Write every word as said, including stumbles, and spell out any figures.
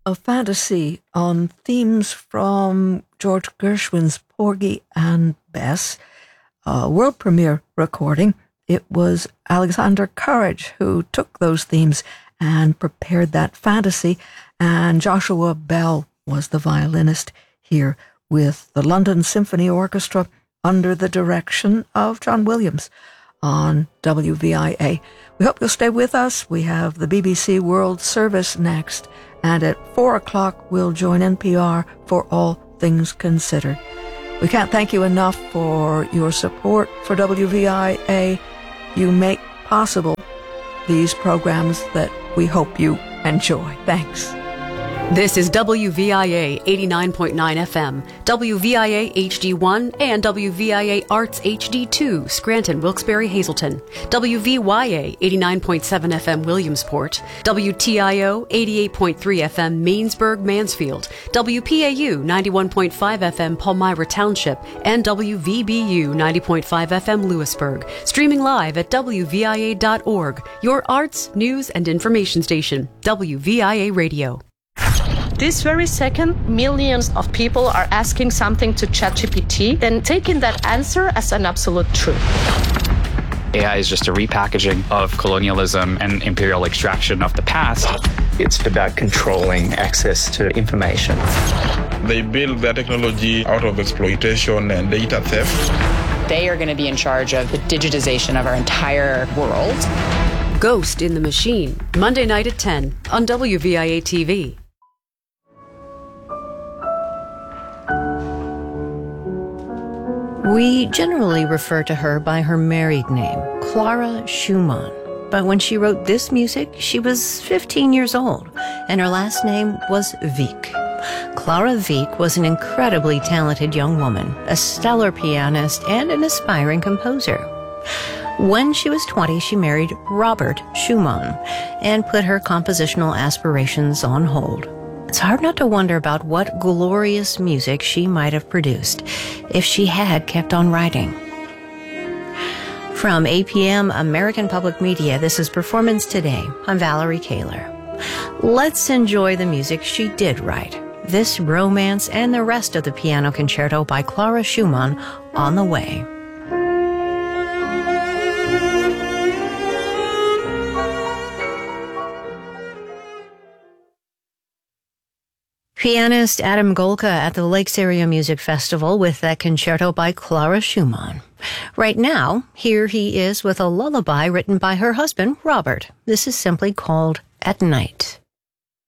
a fantasy on themes from George Gershwin's Porgy and Bess, a world premiere recording. It was Alexander Courage who took those themes and prepared that fantasy, and Joshua Bell was the violinist here with the London Symphony Orchestra under the direction of John Williams on W V I A. We hope you'll stay with us. We have the B B C World Service next, and at four o'clock we'll join N P R for All Things Considered. We can't thank you enough for your support for W V I A. You make possible these programs that we hope you enjoy. Thanks. This is W V I A eighty-nine point nine F M, W V I A H D one, and W V I A Arts H D two, Scranton, Wilkes-Barre, Hazleton, W V Y A eighty-nine point seven F M, Williamsport, W T I O eighty-eight point three F M, Mainsburg, Mansfield, W P A U ninety-one point five F M, Palmyra Township, and W V B U ninety point five F M, Lewisburg. Streaming live at W V I A dot org, your arts, news, and information station, W V I A Radio. This very second, millions of people are asking something to ChatGPT and taking that answer as an absolute truth. A I is just a repackaging of colonialism and imperial extraction of the past. It's about controlling access to information. They build their technology out of exploitation and data theft. They are going to be in charge of the digitization of our entire world. Ghost in the Machine, Monday night at ten on W V I A T V. We generally refer to her by her married name, Clara Schumann. But when she wrote this music, she was fifteen years old, and her last name was Wieck. Clara Wieck was an incredibly talented young woman, a stellar pianist, and an aspiring composer. When she was twenty, she married Robert Schumann and put her compositional aspirations on hold. It's hard not to wonder about what glorious music she might have produced if she had kept on writing. From A P M American Public Media, this is Performance Today. I'm Valerie Kaler. Let's enjoy the music she did write. This Romance and the rest of the Piano Concerto by Clara Schumann on the way. Pianist Adam Golka at the Lakes Area Music Festival with that concerto by Clara Schumann. Right now, here he is with a lullaby written by her husband, Robert. This is simply called At Night.